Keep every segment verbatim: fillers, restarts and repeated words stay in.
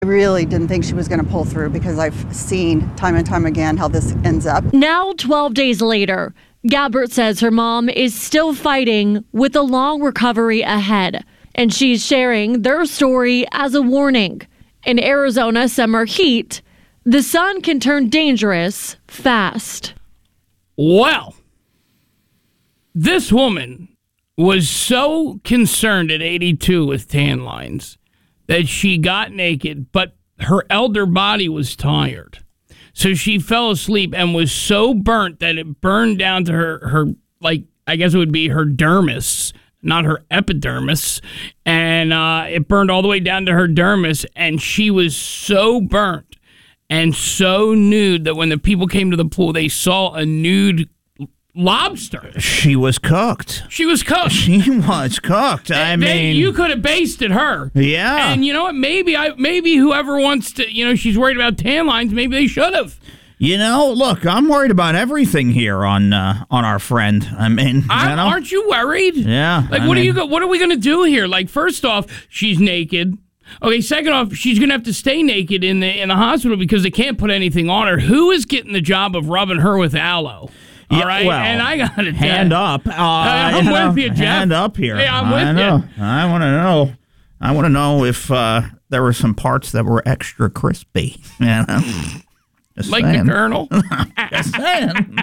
I really didn't think she was going to pull through because I've seen time and time again how this ends up. Now, twelve days later, Gabbert says her mom is still fighting with a long recovery ahead, and she's sharing their story as a warning. In Arizona summer heat, the sun can turn dangerous fast. Well, this woman was so concerned at eighty-two with tan lines that she got naked, but her elder body was tired. So she fell asleep and was so burnt that it burned down to her, her like, I guess it would be her dermis, not her epidermis. And uh, it burned all the way down to her dermis. And she was so burnt and so nude that when the people came to the pool, they saw a nude lobster. She was cooked. She was cooked. She was cooked. I They- mean, you could have basted her. Yeah. And you know what? Maybe I, maybe whoever wants to, you know, she's worried about tan lines. Maybe they should have. you know, look, I'm worried about everything here on uh, on our friend. I mean, I, you know? aren't you worried? Yeah. Like, I what mean, are you? Go, what are we gonna do here? Like, first off, she's naked. Okay. Second off, she's gonna have to stay naked in the in the hospital because they can't put anything on her. Who is getting the job of rubbing her with aloe? All Yeah, right, well, and I got to hand up. Uh, I'm you know, with you, Jeff. Hand up here. Yeah, I'm I with know. you. I want to know. I want to know if uh, there were some parts that were extra crispy. You know? Just Like saying. the Colonel. Just saying.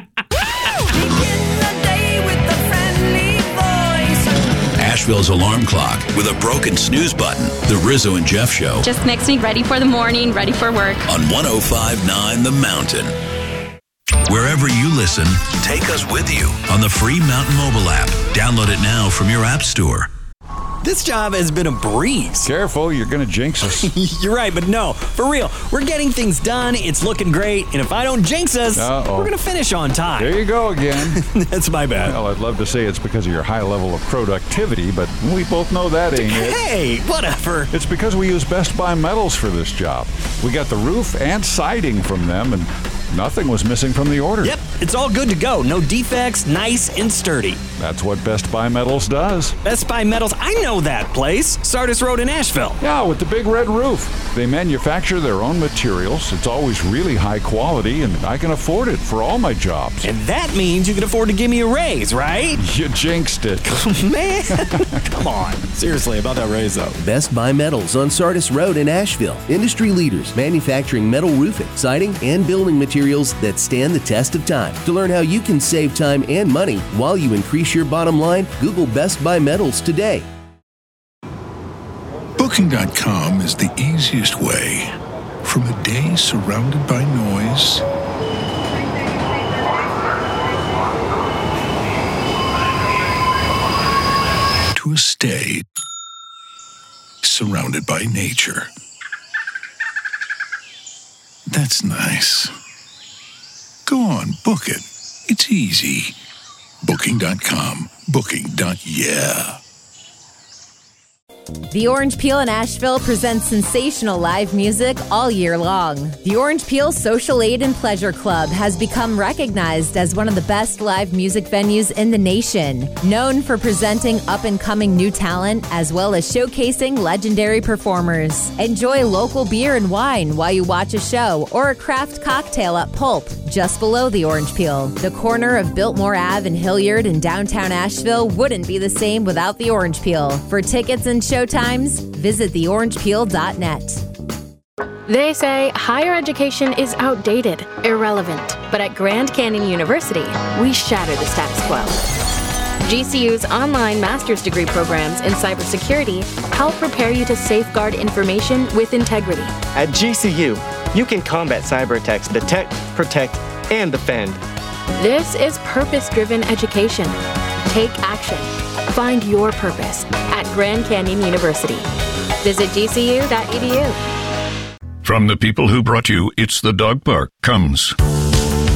Asheville's alarm clock with a broken snooze button. The Rizzo and Jeff Show Just makes me ready for the morning, ready for work. on one oh five point nine The Mountain. Wherever you listen, take us with you on the free Mountain mobile app. Download it now from your app store. This job has been a breeze. Careful, you're going to jinx us. You're right, but no, for real. We're getting things done, it's looking great, and if I don't jinx us, Uh-oh. we're going to finish on time. There you go again. That's my bad. Well, I'd love to say it's because of your high level of productivity, but we both know that ain't it. Hey, whatever. It's because we use Best Buy metals for this job. We got the roof and siding from them, and nothing was missing from the order. Yep, it's all good to go. No defects, nice and sturdy. That's what Best Buy Metals does. Best Buy Metals, I know that place. Sardis Road in Asheville. Yeah, with the big red roof. They manufacture their own materials. It's always really high quality, and I can afford it for all my jobs. And that means you can afford to give me a raise, right? You jinxed it. Man, come on. Seriously, about that raise, though. Best Buy Metals on Sardis Road in Asheville. Industry leaders manufacturing metal roofing, siding, and building materials that stand the test of time. To learn how you can save time and money while you increase your bottom line, Google Best Buy Metals today. Booking dot com is the easiest way from a day surrounded by noise to a stay surrounded by nature. That's nice. Go on, book it. It's easy. Booking dot com. Booking. Yeah. The Orange Peel in Asheville presents sensational live music all year long. The Orange Peel Social Aid and Pleasure Club has become recognized as one of the best live music venues in the nation. Known for presenting up-and-coming new talent as well as showcasing legendary performers. Enjoy local beer and wine while you watch a show or a craft cocktail at Pulp, just below the Orange Peel. The corner of Biltmore Avenue and Hilliard in downtown Asheville wouldn't be the same without the Orange Peel. For tickets and show times, visit the orange peel dot net. They say higher education is outdated, irrelevant. But at Grand Canyon University, we shatter the status quo. G C U's online master's degree programs in cybersecurity help prepare you to safeguard information with integrity. At G C U, you can combat cyber attacks, detect, protect, and defend. This is purpose-driven education. Take action. Find your purpose at Grand Canyon University. Visit G C U dot E D U. From the people who brought you It's the Dog Park comes